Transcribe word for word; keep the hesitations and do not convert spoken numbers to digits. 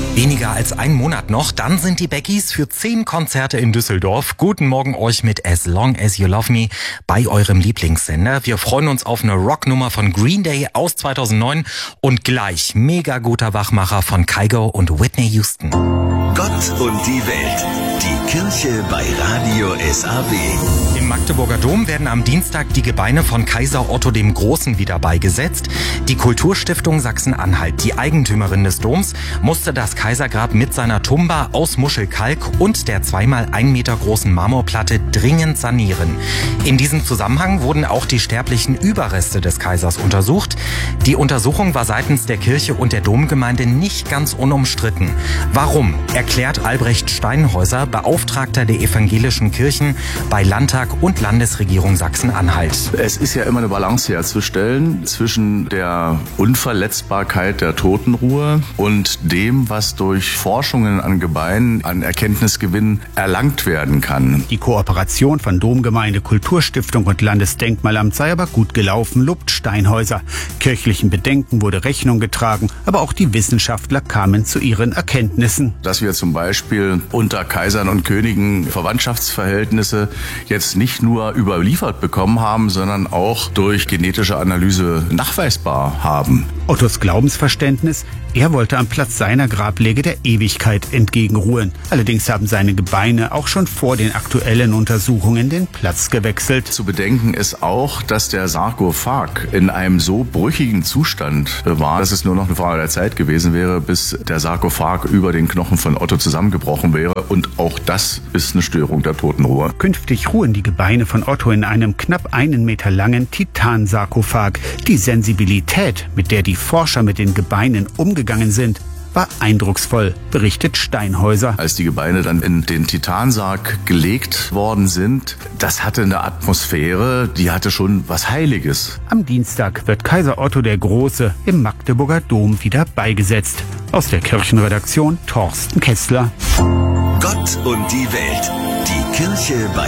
Weniger als ein Monat noch, dann sind die Beckys für zehn Konzerte in Düsseldorf. Guten Morgen euch mit As Long As You Love Me bei eurem Lieblingssender. Wir freuen uns auf eine Rocknummer von Green Day aus zweitausendneun und gleich mega guter Wachmacher von Kygo und Whitney Houston. Gott und die Welt, die Kirche bei Radio S A W. Im Magdeburger Dom werden am Dienstag die Gebeine von Kaiser Otto dem Großen wieder beigesetzt. Die Kulturstiftung Sachsen-Anhalt, die Eigentümerin des Doms, musste das Kaisergrab mit seiner Tumba aus Muschelkalk und der zweimal ein Meter großen Marmorplatte dringend sanieren. In diesem Zusammenhang wurden auch die sterblichen Überreste des Kaisers untersucht. Die Untersuchung war seitens der Kirche und der Domgemeinde nicht ganz unumstritten. Warum, erklärt Albrecht Steinhäuser, Beauftragter der evangelischen Kirchen bei Landtag und Landesregierung Sachsen-Anhalt. Es ist ja immer eine Balance herzustellen zwischen der Unverletzbarkeit der Totenruhe und dem, was durch Forschungen an Gebeinen, an Erkenntnisgewinn erlangt werden kann. Die Kooperation von Domgemeinde, Kulturstiftung und Landesdenkmalamt sei aber gut gelaufen, lobt Steinhäuser. Kirchlichen Bedenken wurde Rechnung getragen, aber auch die Wissenschaftler kamen zu ihren Erkenntnissen. Dass wir zum Beispiel unter Kaisern und Königen Verwandtschaftsverhältnisse jetzt nicht nur überliefert bekommen haben, sondern auch durch genetische Analyse nachweisbar haben. Ottos Glaubensverständnis: Er wollte am Platz seiner Grablege der Ewigkeit entgegenruhen. Allerdings haben seine Gebeine auch schon vor den aktuellen Untersuchungen den Platz gewechselt. Zu bedenken ist auch, dass der Sarkophag in einem so brüchigen Zustand war, dass es nur noch eine Frage der Zeit gewesen wäre, bis der Sarkophag über den Knochen von Otto zusammengebrochen wäre. Und auch das ist eine Störung der Totenruhe. Künftig ruhen die Gebeine von Otto in einem knapp einen Meter langen Titansarkophag. Die Sensibilität, mit der die Forscher mit den Gebeinen umgegangen sind, war eindrucksvoll, berichtet Steinhäuser. Als die Gebeine dann in den Titansarg gelegt worden sind, das hatte eine Atmosphäre, die hatte schon was Heiliges. Am Dienstag wird Kaiser Otto der Große im Magdeburger Dom wieder beigesetzt. Aus der Kirchenredaktion Thorsten Kessler. Gott und die Welt, die Kirche bei